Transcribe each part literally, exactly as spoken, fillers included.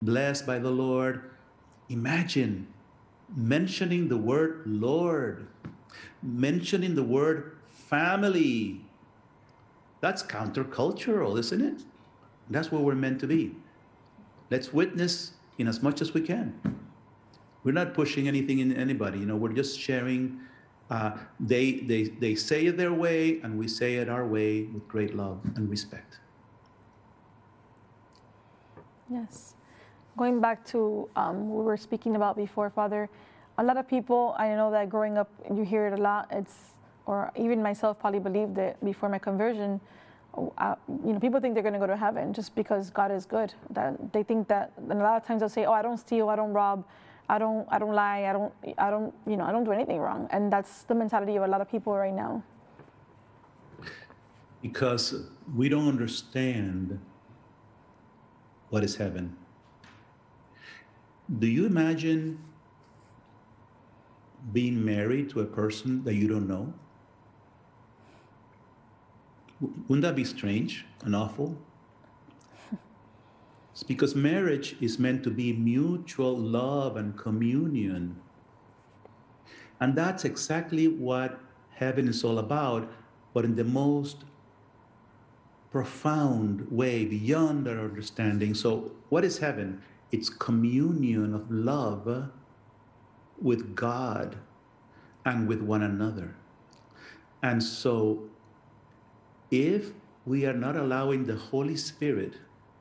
blessed by the Lord. Imagine mentioning the word Lord, mentioning the word family. That's countercultural, isn't it? That's where we're meant to be. Let's witness in as much as we can. We're not pushing anything in anybody. You know, we're just sharing. Uh, they they they say it their way, and we say it our way with great love and respect. Yes. Going back to um, what we were speaking about before, Father, a lot of people, I know that growing up, you hear it a lot. It's, or even myself probably believed it before my conversion. Uh, you know, people think they're going to go to heaven just because God is good. That they think that, and a lot of times they'll say, "Oh, I don't steal, I don't rob, I don't, I don't lie, I don't, I don't, you know, I don't do anything wrong." And that's the mentality of a lot of people right now. Because we don't understand what is heaven. Do you imagine being married to a person that you don't know? Wouldn't that be strange and awful? It's because marriage is meant to be mutual love and communion. And that's exactly what heaven is all about, but in the most profound way, beyond our understanding. So, what is heaven? It's communion of love with God and with one another. And so, if we are not allowing the Holy Spirit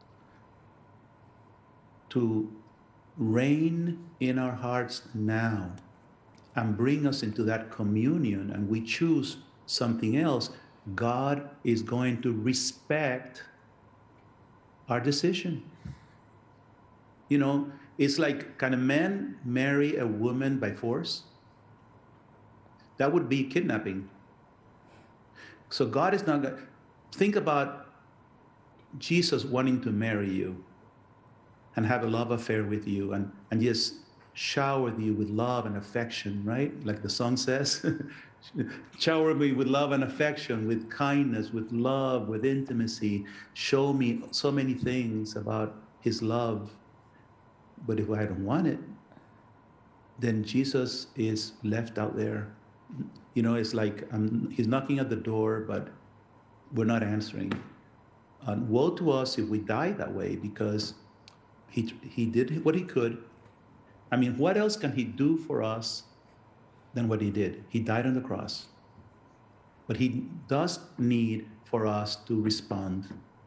to reign in our hearts now and bring us into that communion, and we choose something else, God is going to respect our decision. You know, it's like, can a man marry a woman by force? That would be kidnapping. So God is not going to think about Jesus wanting to marry you and have a love affair with you, and, and just shower you with love and affection, right? Like the song says. Shower me with love and affection, with kindness, with love, with intimacy. Show me so many things about his love. But if I don't want it, then Jesus is left out there. You know, it's like um, he's knocking at the door, but we're not answering. And woe to us if we die that way, because he, he did what he could. I mean, what else can he do for us than what he did? He died on the cross. But he does need for us to respond.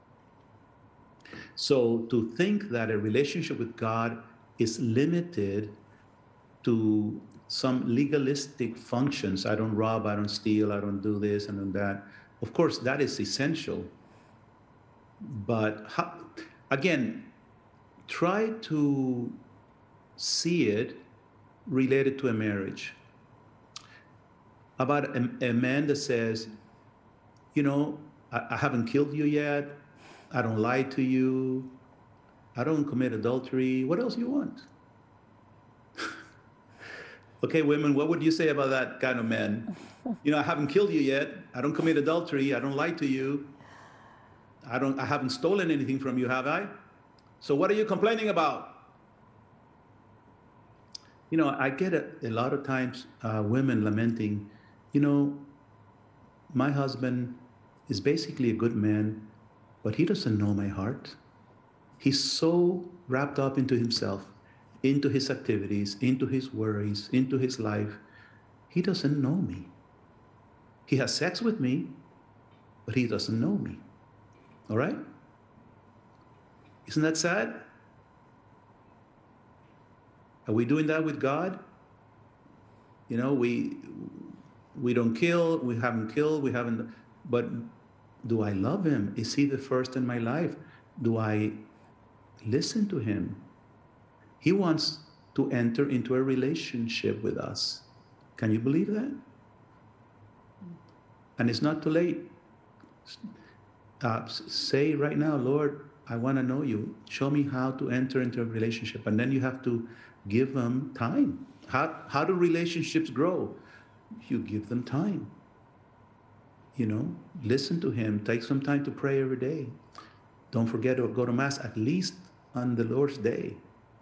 So to think that a relationship with God is limited to some legalistic functions, I don't rob, I don't steal, I don't do this and do that, of course, that is essential. But how, again, try to see it related to a marriage. About a, a man that says, you know, I, I haven't killed you yet, I don't lie to you, I don't commit adultery. What else do you want? Okay, women, what would you say about that kind of man? You know, I haven't killed you yet. I don't commit adultery. I don't lie to you. I don't. I haven't stolen anything from you, have I? So what are you complaining about? You know, I get a, a lot of times uh, women lamenting, you know, my husband is basically a good man, but he doesn't know my heart. He's so wrapped up into himself, into his activities, into his worries, into his life. He doesn't know me. He has sex with me, but he doesn't know me. All right? Isn't that sad? Are we doing that with God? You know, we we don't kill, we haven't killed, we haven't, but do I love him? Is he the first in my life? Do I listen to him? He wants to enter into a relationship with us. Can you believe that? And it's not too late. Uh, say right now, Lord, I want to know you. Show me how to enter into a relationship. And then you have to give them time. How, how do relationships grow? You give them time. You know, listen to him. Take some time to pray every day. Don't forget to go to Mass at least on the Lord's day.